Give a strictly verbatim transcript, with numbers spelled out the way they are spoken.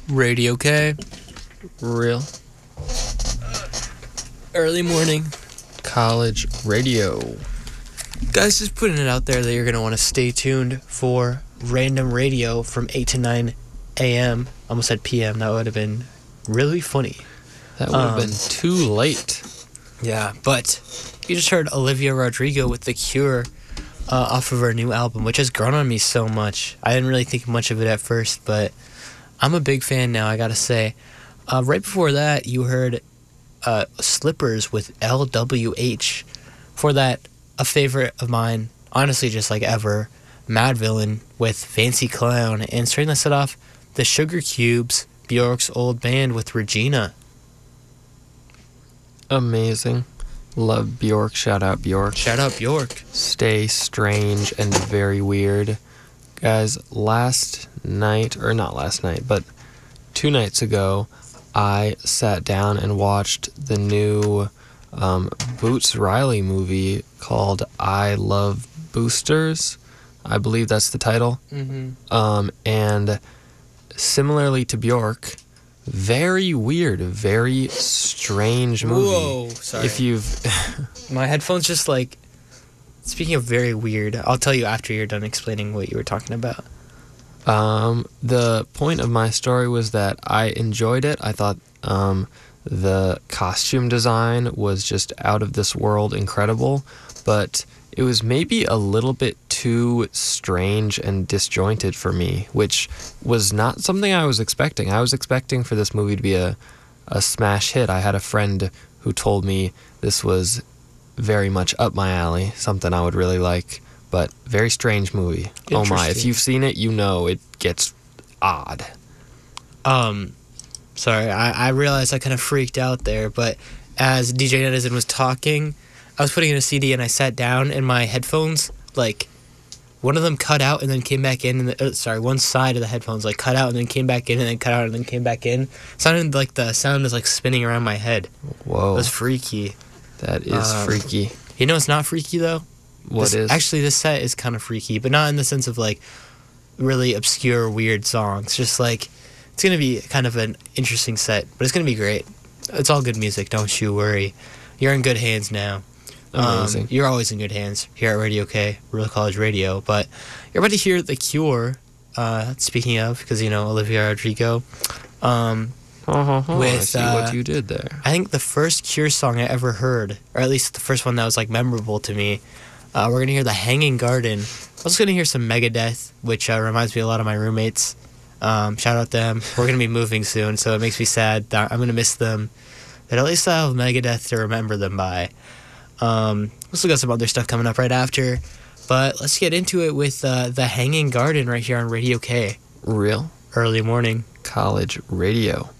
Radio K. Real. Early morning. College radio. Guys, just putting it out there that you're going to want to stay tuned for Random Radio from eight to nine a.m. Almost said p m. That would have been really funny. That would have Um, been too late. Yeah, but you just heard Olivia Rodrigo with The Cure uh, off of her new album, which has grown on me so much. I didn't really think much of it at first, but I'm a big fan now, I gotta say. Uh, right before that, you heard uh, Slippers with L W H. For that, a favorite of mine, honestly just like ever, Mad Villain with Fancy Clown. And starting this set off, the Sugar Cubes, Bjork's old band with Regina. Amazing. Love Bjork. Shout out Bjork. Shout out Bjork. Stay strange and very weird. Guys, last night, or not last night, but two nights ago, I sat down and watched the new um, Boots Riley movie called I Love Boosters. I believe that's the title. Mm-hmm. Um, and similarly to Bjork, very weird, very strange movie. Whoa, sorry. If you've... My headphones just like... Speaking of very weird, I'll tell you after you're done explaining what you were talking about. Um, the point of my story was that I enjoyed it. I thought um, the costume design was just out of this world incredible, but it was maybe a little bit too strange and disjointed for me, which was not something I was expecting. I was expecting for this movie to be a, a smash hit. I had a friend who told me this was very much up my alley, something I would really like, but very strange movie. Oh my, if you've seen it, you know it gets odd. Um, sorry, I, I realized I kind of freaked out there, but as D J Netizen was talking, I was putting in a C D and I sat down and my headphones, like, one of them cut out and then came back in, and the, uh, sorry, one side of the headphones, like, cut out and then came back in and then cut out and then came back in. It sounded like the sound was, like, spinning around my head. Whoa. It was freaky. That is Um, freaky. You know it's not freaky, though? What This- is? Actually, this set is kind of freaky, but not in the sense of, like, really obscure, weird songs. Just, like, it's going to be kind of an interesting set, but it's going to be great. It's all good music, don't you worry. You're in good hands now. Amazing. Um, you're always in good hands here at Radio K, Real College Radio. But you're about to hear The Cure, uh, speaking of, because, you know, Olivia Rodrigo. Um, Uh-huh, I with, see uh, what you did there. I think the first Cure song I ever heard, or at least the first one that was, like, memorable to me, uh, we're going to hear The Hanging Garden. I'm also going to hear some Megadeth, which uh, reminds me a lot of my roommates. Um, shout out them. We're going to be moving soon, so it makes me sad that I'm going to miss them. But at least I'll have Megadeth to remember them by. Um, we also got some other stuff coming up right after. But let's get into it with uh, The Hanging Garden right here on Radio K. Real Early morning. College radio.